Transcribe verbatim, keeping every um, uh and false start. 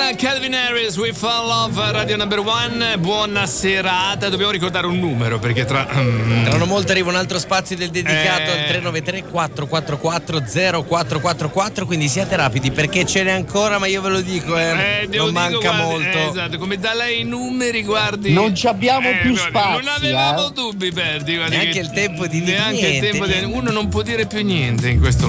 Calvin Harris, We Fall Love, Radio Number One. Buona serata. Dobbiamo ricordare un numero perché tra um... tra non molto arriva un altro spazio del dedicato eh... al tre nove tre quattro quattro quattro zero quattro quattro quattro, quindi siate rapidi perché ce n'è ancora, ma io ve lo dico, eh, eh non manca guardi, molto. Eh, esatto, come da lei i numeri, guardi. Non ci abbiamo eh, più guardi, spazi. Non avevamo eh. dubbi, Berti. Guardi, Neanche che... il tempo di dire neanche niente, il tempo niente. di... Uno non può dire più niente in questo